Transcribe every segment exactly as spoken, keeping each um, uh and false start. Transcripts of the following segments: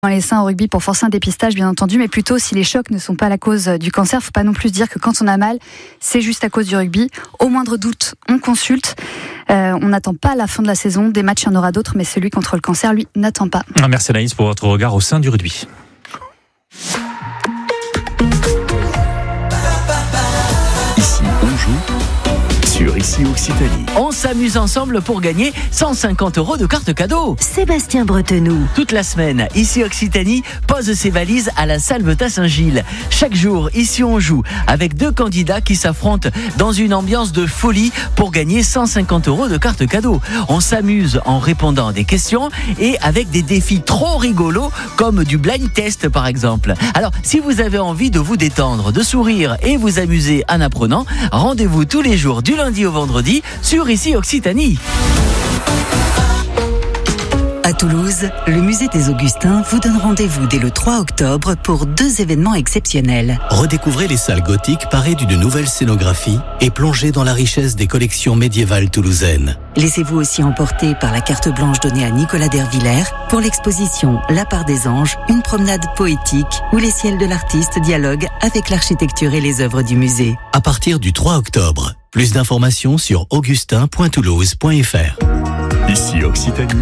dans les seins au rugby pour forcer un dépistage, bien entendu, mais plutôt si les chocs ne sont pas la cause du cancer. Faut pas non plus se dire que quand on a mal, c'est juste à cause du rugby. Au moindre doute, on consulte. Euh, on n'attend pas la fin de la saison. Des matchs, il y en aura d'autres, mais celui contre le cancer, lui, n'attend pas. Merci Anaïs pour votre regard au sein du rugby. Ici, on joue sur Ici Occitanie. On s'amuse ensemble pour gagner cent cinquante euros de carte cadeau. Sébastien Bretenoux. Toute la semaine, Ici Occitanie pose ses valises à la Salvetat Saint-Gilles. Chaque jour, ici on joue avec deux candidats qui s'affrontent dans une ambiance de folie pour gagner cent cinquante euros de carte cadeau. On s'amuse en répondant à des questions et avec des défis trop rigolos comme du blind test par exemple. Alors, si vous avez envie de vous détendre, de sourire et vous amuser en apprenant, rendez-vous tous les jours du lundi au vendredi sur Ici Occitanie. À Toulouse, le musée des Augustins vous donne rendez-vous dès le trois octobre pour deux événements exceptionnels. Redécouvrez les salles gothiques parées d'une nouvelle scénographie et plongez dans la richesse des collections médiévales toulousaines. Laissez-vous aussi emporter par la carte blanche donnée à Nicolas Dervillers pour l'exposition La part des anges, une promenade poétique où les ciels de l'artiste dialoguent avec l'architecture et les œuvres du musée. À partir du trois octobre, plus d'informations sur augustin point toulouse point f r. Ici Occitanie.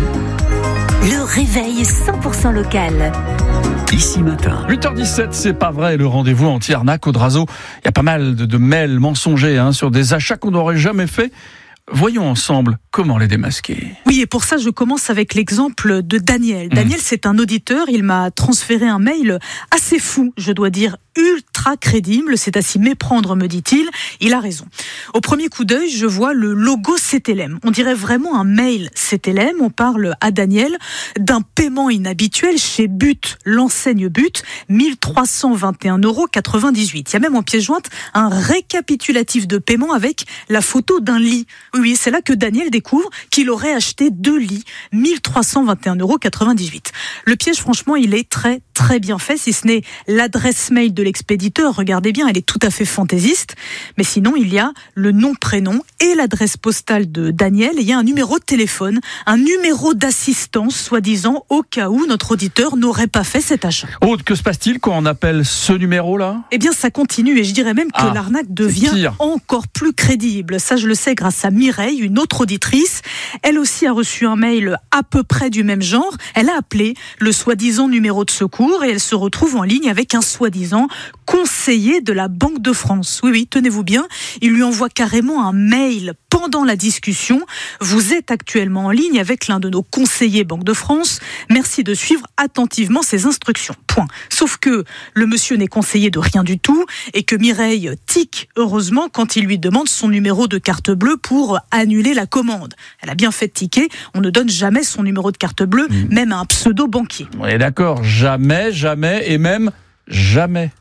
Le réveil cent pour cent local. Ici matin. huit heures dix-sept, c'est pas vrai, le rendez-vous anti-arnaque au Drazo. Il y a pas mal de, de mails mensongers hein, sur des achats qu'on n'aurait jamais fait. Voyons ensemble comment les démasquer. Oui, et pour ça, je commence avec l'exemple de Daniel. Mmh. Daniel, c'est un auditeur. Il m'a transféré un mail assez fou, je dois dire, ultra crédible. C'est à s'y méprendre, me dit-il. Il a raison. Au premier coup d'œil, je vois le logo C T L M. On dirait vraiment un mail C T L M. On parle à Daniel d'un paiement inhabituel chez But, l'enseigne But, mille trois cent vingt et un euros quatre-vingt-dix-huit. Il y a même en pièce jointe un récapitulatif de paiement avec la photo d'un lit. Oui, c'est là que Daniel découvre qu'il aurait acheté deux lits, mille trois cent vingt et un euros quatre-vingt-dix-huit. Le piège, franchement, il est très, très bien fait, si ce n'est l'adresse mail de l'expéditeur. Regardez bien, elle est tout à fait fantaisiste. Mais sinon, il y a le nom, prénom et l'adresse postale de Daniel. Et il y a un numéro de téléphone, un numéro d'assistance, soi-disant, au cas où notre auditeur n'aurait pas fait cet achat. Aude, que se passe-t-il quand on appelle ce numéro-là ? Eh bien, ça continue et je dirais même que ah, l'arnaque devient encore plus crédible. Ça, je le sais grâce à Mireille, une autre auditrice. Elle aussi a reçu un mail à peu près du même genre. Elle a appelé le soi-disant numéro de secours et elle se retrouve en ligne avec un soi-disant conseiller de la Banque de France. Oui, oui, tenez-vous bien. Il lui envoie carrément un mail pendant la discussion. Vous êtes actuellement en ligne avec l'un de nos conseillers Banque de France. Merci de suivre attentivement ces instructions. Point. Sauf que le monsieur n'est conseiller de rien du tout et que Mireille tique heureusement quand il lui demande son numéro de carte bleue pour annuler la commande. Elle a bien fait de tiquer. On ne donne jamais son numéro de carte bleue, mmh. même à un pseudo-banquier. On est d'accord. Jamais, jamais et même jamais.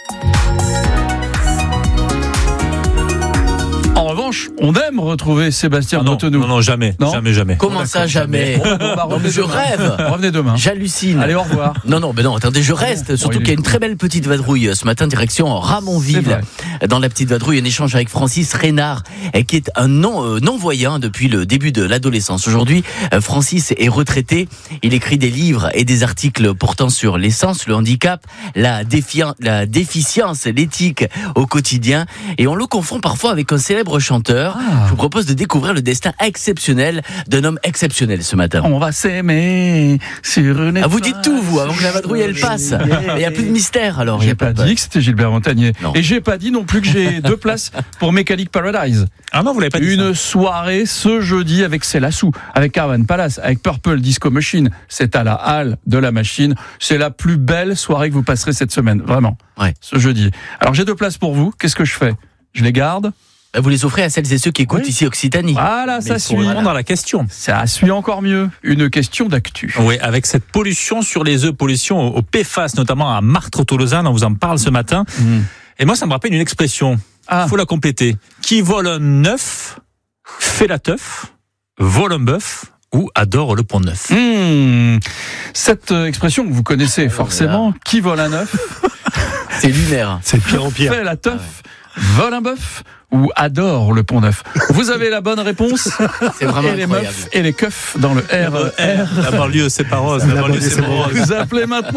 En revanche, on aime retrouver Sébastien Bretenoux. Non, non, non, jamais, non jamais, jamais. Comment ça, jamais, jamais. Bon, bah, non, mais je rêve. Revenez demain. J'hallucine. Allez, au revoir. Non, non, mais non, attendez, je reste. Surtout bon, qu'il y a une très belle petite vadrouille ce matin, direction Ramonville. Dans la petite vadrouille, un échange avec Francis Reynard, qui est un non, euh, non-voyant depuis le début de l'adolescence. Aujourd'hui, Francis est retraité. Il écrit des livres et des articles portant sur l'essence, le handicap, la, défian- la déficience, l'éthique au quotidien. Et on le confond parfois avec un célèbre chanteur. Ah. Je vous propose de découvrir le destin exceptionnel d'un homme exceptionnel ce matin. On va s'aimer sur une. Ah, vous dites tout, vous, avant que la vadrouille elle passe. Il n'y a plus de mystère alors. J'ai pas, pas dit que c'était Gilbert Montagnier. Non. Et j'ai pas dit non plus que j'ai deux places pour Mechanic Paradise. Ah non, vous l'avez pas dit. Une ça. soirée ce jeudi avec Célassou, avec Caravan Palace, avec Purple Disco Machine. C'est à la Halle de la Machine. C'est la plus belle soirée que vous passerez cette semaine, vraiment. Ouais. Ce jeudi. Alors j'ai deux places pour vous. Qu'est-ce que je fais ? Je les garde. Vous les offrez à celles et ceux qui écoutent oui. ici Occitanie. Voilà, mais ça suit. Vraiment dans la question. Ça suit encore mieux. Une question d'actu. Oui, avec cette pollution sur les œufs, pollution au P F A S, notamment à Martres-Tolosane, on vous en parle ce matin. Mmh. Et moi, ça me rappelle une expression. Il ah. faut la compléter. Qui vole un œuf, fait la teuf, vole un bœuf ou adore le pont neuf. Mmh. Cette euh, expression que vous connaissez forcément, qui vole un œuf, c'est lunaire. C'est pire en pire. Fait la teuf, vole un bœuf ou adore le Pont Neuf. Vous avez la bonne réponse. C'est vraiment et les incroyable. meufs et les keufs dans le R E R. La banlieue, c'est pas rose. La banlieue, c'est rose. Vous appelez maintenant.